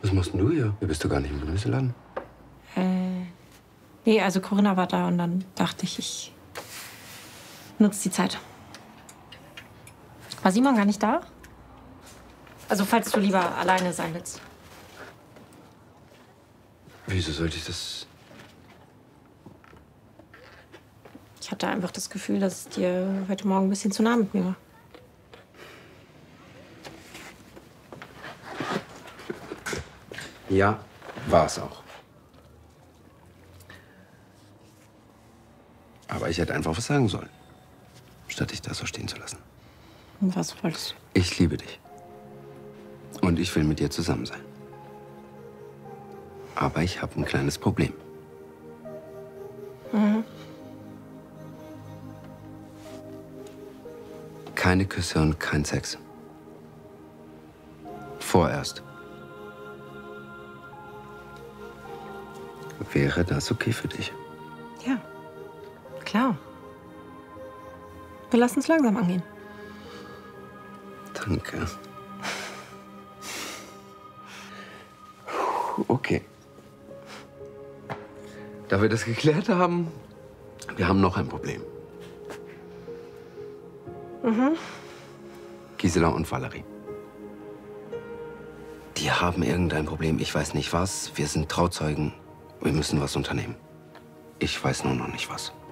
Was machst denn du hier? Hier bist du gar nicht im Gemüseladen. Nee, also Corinna war da und dann dachte ich, ich nutze die Zeit. War Simon gar nicht da? Also falls du lieber alleine sein willst. Wieso sollte ich das? Ich hatte einfach das Gefühl, dass es dir heute Morgen ein bisschen zu nah mit mir war. Ja, war es auch. Aber ich hätte einfach was sagen sollen, statt dich da so stehen zu lassen. Und was wolltest du? Ich liebe dich. Und ich will mit dir zusammen sein. Aber ich habe ein kleines Problem. Mhm. Keine Küsse und kein Sex. Vorerst. Wäre das okay für dich? Ja, klar. Wir lassen es langsam angehen. Danke. Okay. Da wir das geklärt haben, wir haben noch ein Problem. Mhm. Gisela und Valerie. Die haben irgendein Problem, ich weiß nicht was. Wir sind Trauzeugen. Wir müssen was unternehmen. Ich weiß nur noch nicht was.